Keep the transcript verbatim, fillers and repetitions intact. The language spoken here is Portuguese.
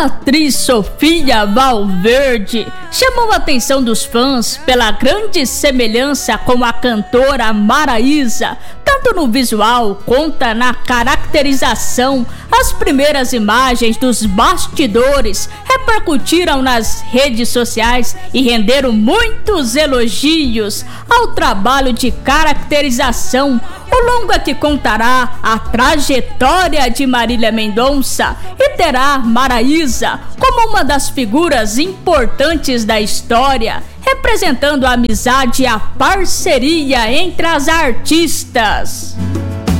A atriz Sofia Valverde chamou a atenção dos fãs pela grande semelhança com a cantora Maraísa, tanto no visual quanto na caracterização. As primeiras imagens dos bastidores repercutiram nas redes sociais e renderam muitos elogios ao trabalho de caracterização. O longa que contará a trajetória de Marília Mendonça e terá Maraísa como uma das figuras importantes da história, representando a amizade e a parceria entre as artistas.